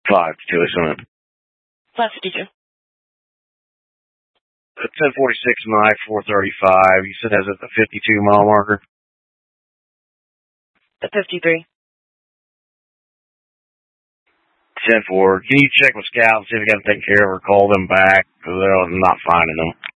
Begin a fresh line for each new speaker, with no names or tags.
552, isn't it?
552.
1046 Knife, 435. You said that's at the 52-mile marker?
The 53.
10-4. Can you check with Scout and see if you got to take care of or call them back? Because I'm not finding them.